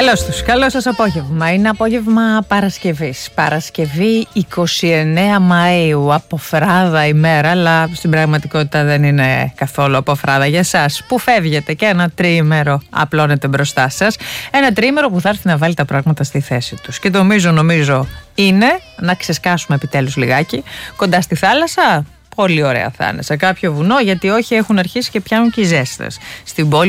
Καλώς τους, καλό σας απόγευμα. Είναι απόγευμα Παρασκευής. Παρασκευή 29 Μαΐου, αποφράδα ημέρα, αλλά στην πραγματικότητα δεν είναι καθόλου αποφράδα για εσάς που φεύγετε και ένα τριήμερο απλώνετε μπροστά σας. Ένα τριήμερο που θα έρθει να βάλει τα πράγματα στη θέση τους. Και νομίζω είναι να ξεσκάσουμε επιτέλους λιγάκι κοντά στη θάλασσα. Πολύ ωραία θα είναι. Σε κάποιο βουνό, γιατί όχι, έχουν αρχίσει και πιάνουν και οι ζέστες. Στην πόλη